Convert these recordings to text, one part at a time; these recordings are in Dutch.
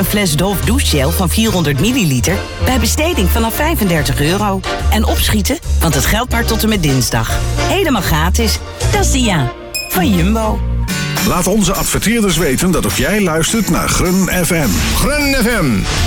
fles Dove douchegel van 400 milliliter bij besteding vanaf €35. En opschieten, want het geldt maar tot en met dinsdag. Helemaal gratis. Dat is de ja van Jumbo. Laat onze adverteerders weten dat ook jij luistert naar Grun FM. Grun FM.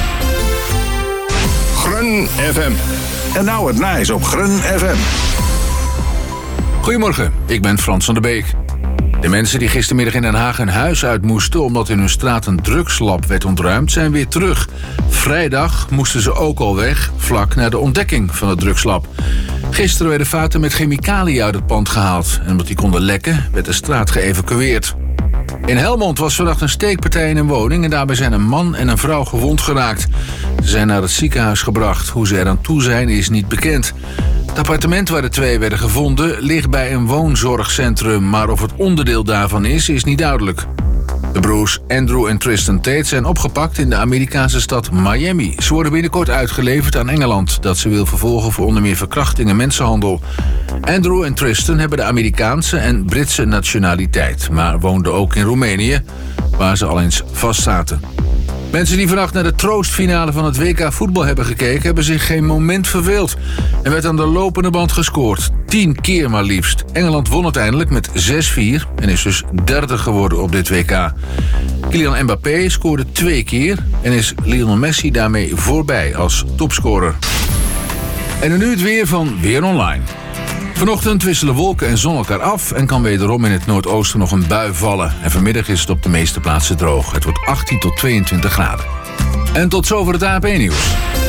Grun FM. En nou het nijs op Grun FM. Goedemorgen, ik ben Frans van der Beek. De mensen die gistermiddag in Den Haag hun huis uit moesten omdat in hun straat een drugslab werd ontruimd, zijn weer terug. Vrijdag moesten ze ook al weg, vlak na de ontdekking van het drugslab. Gisteren werden vaten met chemicaliën uit het pand gehaald. En omdat die konden lekken, werd de straat geëvacueerd. In Helmond was vannacht een steekpartij in een woning en daarbij zijn een man en een vrouw gewond geraakt. Ze zijn naar het ziekenhuis gebracht. Hoe ze eraan toe zijn is niet bekend. Het appartement waar de twee werden gevonden ligt bij een woonzorgcentrum, maar of het onderdeel daarvan is niet duidelijk. De broers Andrew en Tristan Tate zijn opgepakt in de Amerikaanse stad Miami. Ze worden binnenkort uitgeleverd aan Engeland, dat ze wil vervolgen voor onder meer verkrachting en mensenhandel. Andrew en Tristan hebben de Amerikaanse en Britse nationaliteit, maar woonden ook in Roemenië, waar ze al eens vastzaten. Mensen die vannacht naar de troostfinale van het WK voetbal hebben gekeken, hebben zich geen moment verveeld. Er werd aan de lopende band gescoord. 10 keer maar liefst. Engeland won uiteindelijk met 6-4 en is dus derde geworden op dit WK. Kylian Mbappé scoorde 2 keer en is Lionel Messi daarmee voorbij als topscorer. En dan nu het weer van Weer Online. Vanochtend wisselen wolken en zon elkaar af en kan wederom in het noordoosten nog een bui vallen. En vanmiddag is het op de meeste plaatsen droog. Het wordt 18 tot 22 graden. En tot zover het ANP-nieuws.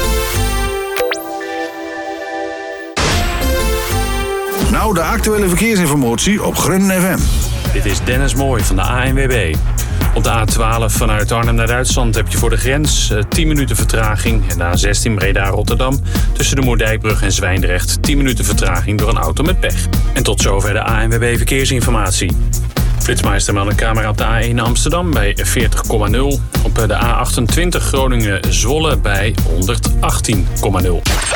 Nou, de actuele verkeersinformatie op Grun FM. Dit is Dennis Mooij van de ANWB. Op de A12 vanuit Arnhem naar Duitsland heb je voor de grens 10 minuten vertraging. En de A16 Breda-Rotterdam tussen de Moerdijkbrug en Zwijndrecht 10 minuten vertraging door een auto met pech. En tot zover de ANWB Verkeersinformatie. Flitsmeister meldt een camera op de A1 Amsterdam bij 40,0. Op de A28 Groningen-Zwolle bij 118,0.